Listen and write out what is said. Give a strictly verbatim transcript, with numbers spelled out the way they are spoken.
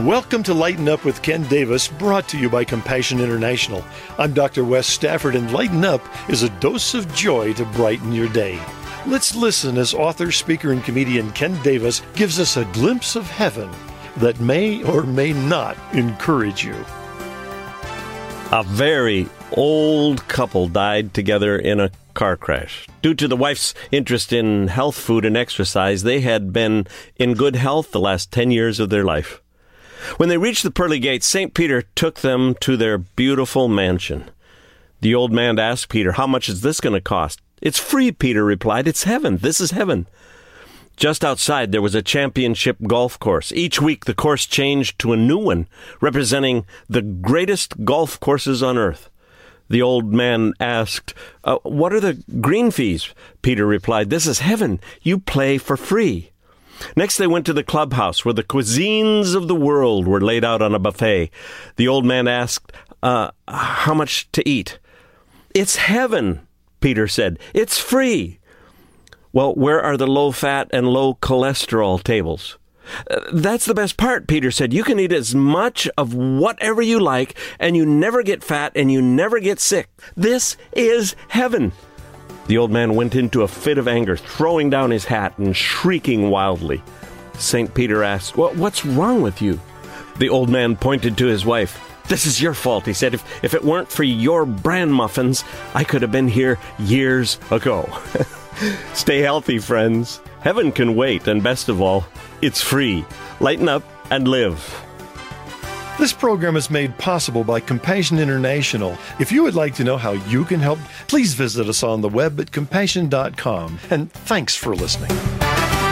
and welcome to Lighten Up with Ken Davis, brought to you by Compassion International. I'm Doctor Wes Stafford, and Lighten Up is a dose of joy to brighten your day. Let's listen as author, speaker, and comedian Ken Davis gives us a glimpse of heaven that may or may not encourage you. A very old couple died together in a car crash. Due to the wife's interest in health food and exercise, they had been in good health the last ten years of their life. When they reached the pearly gates, Saint Peter took them to their beautiful mansion. The old man asked Peter, "How much is this going to cost?" "It's free," Peter replied. "It's heaven. This is heaven." Just outside, there was a championship golf course. Each week, the course changed to a new one, representing the greatest golf courses on earth. The old man asked, uh, "What are the green fees?" Peter replied, "This is heaven. You play for free." Next, they went to the clubhouse, where the cuisines of the world were laid out on a buffet. The old man asked, uh, "How much to eat?" "It's heaven," Peter said. "It's free." "Well, where are the low-fat and low-cholesterol tables?" Uh, "That's the best part," Peter said. "You can eat as much of whatever you like, and you never get fat, and you never get sick. This is heaven." The old man went into a fit of anger, throwing down his hat and shrieking wildly. Saint Peter asked, well, "What's wrong with you?" The old man pointed to his wife. "This is your fault," he said. If, if it weren't for your bran muffins, I could have been here years ago." Stay healthy, friends. Heaven can wait, and best of all, it's free. Lighten up and live. This program is made possible by Compassion International. If you would like to know how you can help, please visit us on the web at compassion dot com. And thanks for listening.